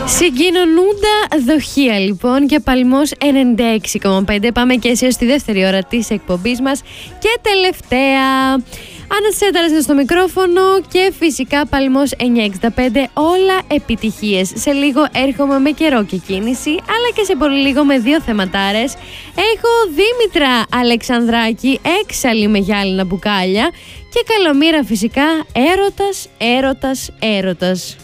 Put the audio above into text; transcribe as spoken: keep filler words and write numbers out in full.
Συγκοινωνούντα δοχεία λοιπόν και Παλμός ενενήντα έξι κόμμα πέντε. Πάμε και εσύ στη δεύτερη ώρα της εκπομπής μας και τελευταία. Άννα Τσέταρας στο μικρόφωνο και φυσικά Παλμός εννιακόσια εξήντα πέντε, όλα επιτυχίες. Σε λίγο έρχομαι με καιρό και κίνηση, αλλά και σε πολύ λίγο με δύο θεματάρες. Έχω Δήμητρα Αλεξανδράκη, έξαλλη με γυάλινα μπουκάλια και Καλομήρα φυσικά, έρωτας, έρωτας, έρωτας.